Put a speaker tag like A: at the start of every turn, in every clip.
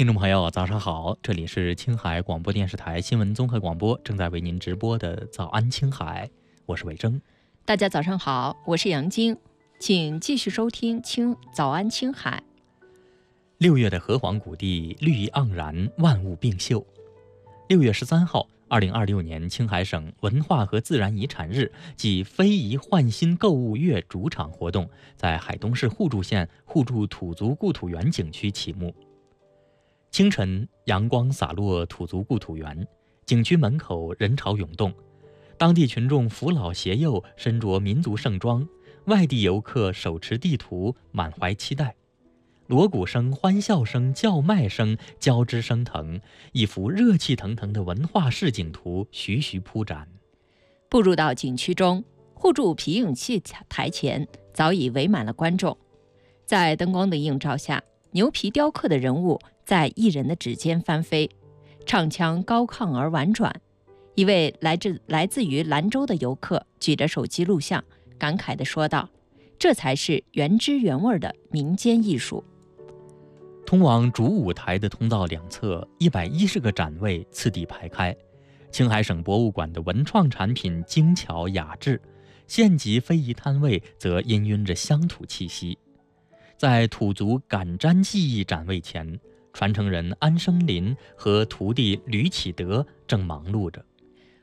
A: 听众朋友，早上好，这里是青海广播电视台新闻综合广播，正在为您直播的早安青海，我是伟征。
B: 大家早上好，我是杨晶，请继续收听早安青海。
A: 6月的河湟谷地绿意盎然，万物并秀。6月13号，2026年青海省文化和自然遗产日暨非遗焕新购物月主场活动在海东市互助县互助土族故土园景区启幕。清晨，阳光洒落土族故土园，景区门口人潮涌动，当地群众扶老携幼，身着民族盛装，外地游客手持地图，满怀期待。锣鼓声、欢笑声、叫卖声交织升腾，一幅热气腾腾的文化市景图徐徐铺展。
B: 步入到景区中，互助皮影戏台前早已围满了观众，在灯光的映照下，牛皮雕刻的人物在艺人的指尖翻飞，唱腔高亢而婉转。一位来自于兰州的游客举着手机录像，感慨地说道：“这才是原汁原味的民间艺术。”
A: 通往主舞台的通道两侧110个展位次第排开，青海省博物馆的文创产品精巧雅致，县级非遗摊位则氤氲着乡土气息。在土族赶毡技艺展位前，传承人安生林和徒弟吕启德正忙碌着。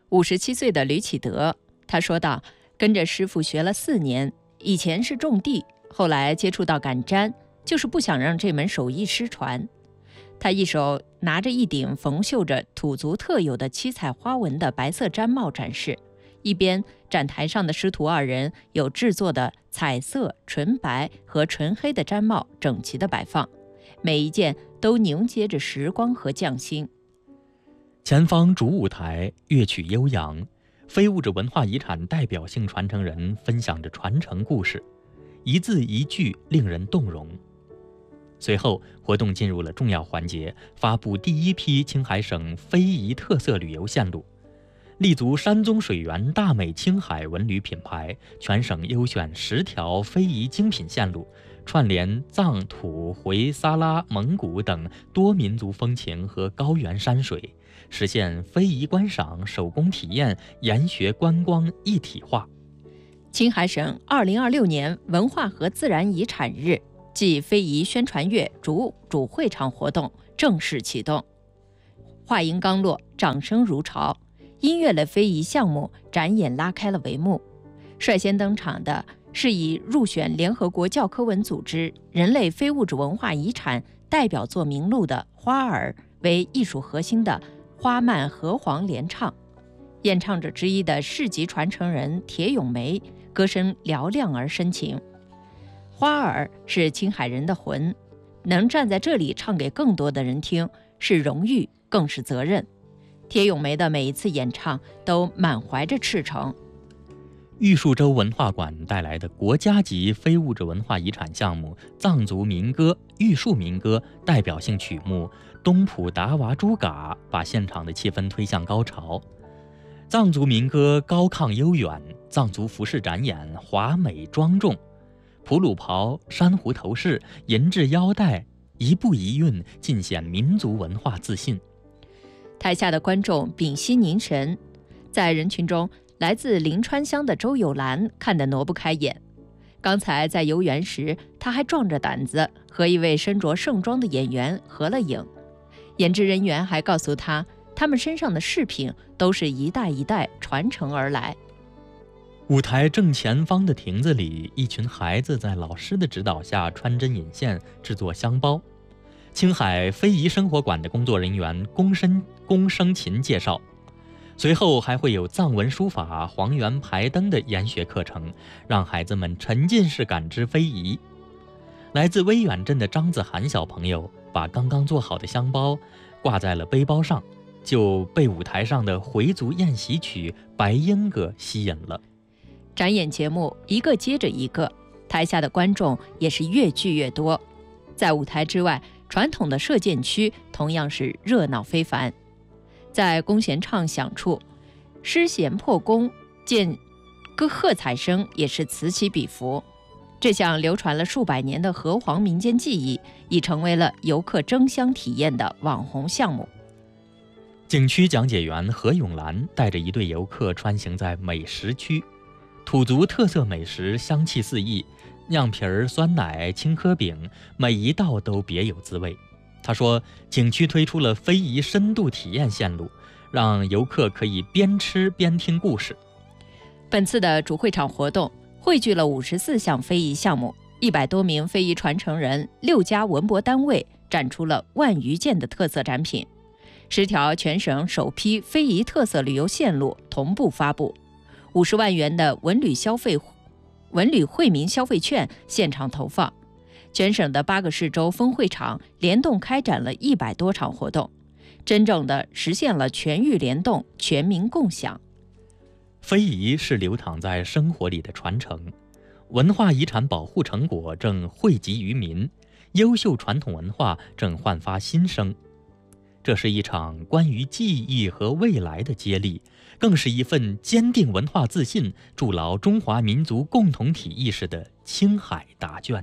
B: 57岁的吕启德，他说道：“跟着师傅学了4年，以前是种地，后来接触到赶毡，就是不想让这门手艺失传。”他一手拿着一顶缝绣着土族特有的七彩花纹的白色毡帽展示，一边展台上的师徒2人有制作的彩色、纯白和纯黑的毡帽整齐地摆放，每一件都凝结着时光和匠心。
A: 前方主舞台乐曲悠扬，非物质文化遗产代表性传承人分享着传承故事，一字一句令人动容。随后，活动进入了重要环节，发布第一批青海省非遗特色旅游线路。立足山宗水源大美青海文旅品牌，全省优选10条非遗精品线路，串联藏、土、回、撒拉、蒙古等多民族风情和高原山水，实现非遗观赏、手工体验、研学观光一体化。
B: 青海省2026年文化和自然遗产日暨非遗宣传月主会场活动正式启动。话音刚落，掌声如潮，音乐类非遗项目展演拉开了帷幕。率先登场的是以入选联合国教科文组织人类非物质文化遗产代表作名录的花儿为艺术核心的花漫河湟联唱。演唱者之一的市级传承人铁咏梅歌声嘹亮而深情。花儿是青海人的魂，能站在这里唱给更多的人听，是荣誉，更是责任。铁咏梅的每一次演唱都满怀着赤诚。
A: 玉树州文化馆带来的国家级非物质文化遗产项目藏族民歌玉树民歌代表性曲目东普达娃朱嘎把现场的气氛推向高潮。藏族民歌高亢悠远，藏族服饰展演华美庄重，普鲁袍、珊瑚头饰、银质腰带，一步一韵，尽显民族文化自信。
B: 台下的观众屏息凝神，在人群中，来自临川乡的周友兰看得挪不开眼。刚才在游园时，他还壮着胆子和一位身着盛装的演员合了影。演职人员还告诉他，他们身上的饰品都是一代一代传承而来。
A: 舞台正前方的亭子里，一群孩子在老师的指导下穿针引线制作香包。青海非遗生活馆的工作人员龚生勤介绍，随后还会有藏文书法、黄圆排灯的研学课程，让孩子们沉浸式感知非遗。来自威远镇的张子涵小朋友把刚刚做好的香包挂在了背包上，就被舞台上的回族宴席曲《白莺歌》吸引了。
B: 展演节目一个接着一个，台下的观众也是越聚越多。在舞台之外，传统的射箭区同样是热闹非凡。在弓弦唱响处，诗弦破弓，箭歌喝彩声也是此起彼伏。 这项流传了数百年的河湟民间技艺，已成为了游客争相体验的网红项目。
A: 景区讲解员何永兰带着一队游客穿行在美食区，土族特色美食香气四溢，酿皮儿、酸奶、青稞饼，每一道都别有滋味。他说，景区推出了非遗深度体验线路，让游客可以边吃边听故事。
B: 本次的主会场活动汇聚了54项非遗项目，100多名非遗传承人，6家文博单位展出了10000余件的特色展品，10条全省首批非遗特色旅游线路同步发布，50万元的文旅惠民消费券现场投放，全省的8个市州分会场联动开展了100多场活动，真正的实现了全域联动、全民共享。
A: 非遗是流淌在生活里的传承，文化遗产保护成果正惠及于民，优秀传统文化正焕发新生。这是一场关于记忆和未来的接力，更是一份坚定文化自信、筑牢中华民族共同体意识的青海答卷。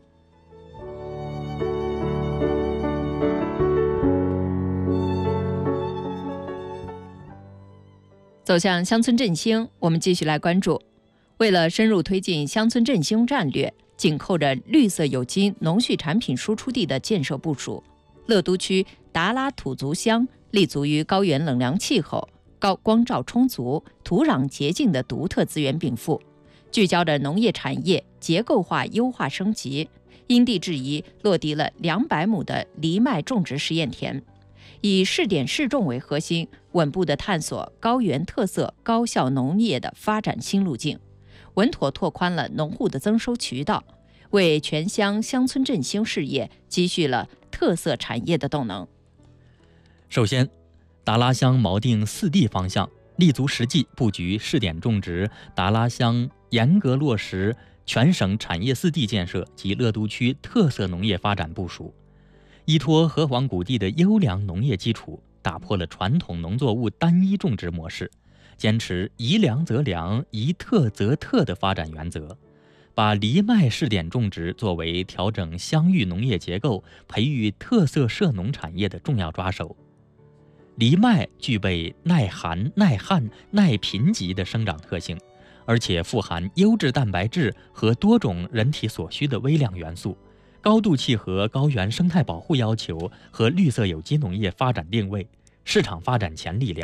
B: 走向乡村振兴，我们继续来关注。为了深入推进乡村振兴战略，紧扣着绿色有机农畜产品输出地的建设部署，乐都区达拉土族乡立足于高原冷凉气候、高光照充足、土壤洁净的独特资源禀赋，聚焦着农业产业结构化优化升级，因地制宜落地了200亩的藜麦种植试验田，以试点试种为核心，稳步地探索高原特色高效农业的发展新路径，稳妥拓宽了农户的增收渠道，为全乡乡村振兴事业积蓄了特色产业的动能。
A: 首先，达拉乡锚定4地方向，立足实际布局试点种植，达拉乡严格落实全省产业4地建设及乐都区特色农业发展部署，依托河湟谷地的优良农业基础，打破了传统农作物单一种植模式，坚持宜良则良、宜特则特的发展原则，把藜麦试点种植作为调整乡域农业结构、培育特色涉农产业的重要抓手。藜麦具备耐寒、耐旱、耐贫瘠的生长特性，而且富含优质蛋白质和多种人体所需的微量元素，高度契合高原生态保护要求和绿色有机农业发展定位，市场发展潜力良